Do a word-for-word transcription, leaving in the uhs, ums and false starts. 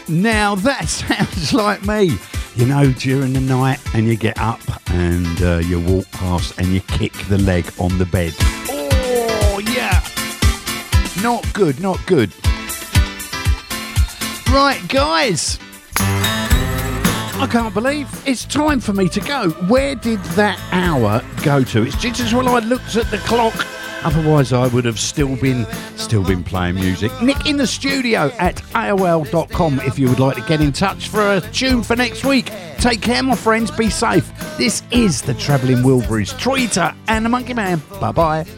Now that sounds like me. You know, during the night and you get up and uh, you walk past and you kick the leg on the bed. Oh, yeah. Not good, not good. Right, guys. I can't believe it's time for me to go. Where did that hour go to? It's just as well I looked at the clock. Otherwise, I would have still been still been playing music. Nick in the studio at A O L dot com if you would like to get in touch for a tune for next week. Take care, my friends. Be safe. This is the Travelling Wilburys, Tweeter and the Monkey Man. Bye-bye.